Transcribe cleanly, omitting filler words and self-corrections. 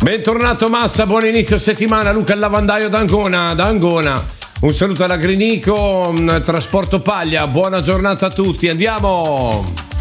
Bentornato Massa, buon inizio settimana. Luca il lavandaio d'Angona. Un saluto alla Grinico, Trasporto Paglia, buona giornata a tutti, andiamo!